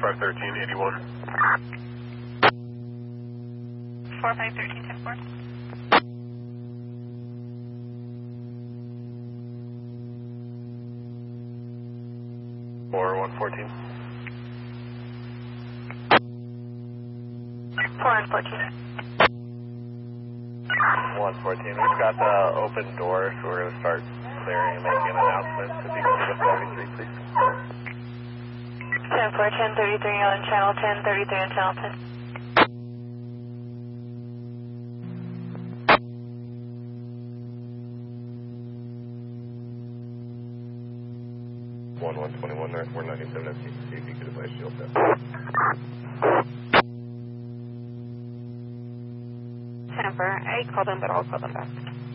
451381. 4513 10-4. 4114. 4114. 114. We've got the open door, so we're going to start clearing and making announcements. If you can give us 73, please. 10-4, 1033 on channel 10, 33 on channel 10. 1121 North 497 FTC, if you could advise shield set. 10-4, I called them, but I'll call them back.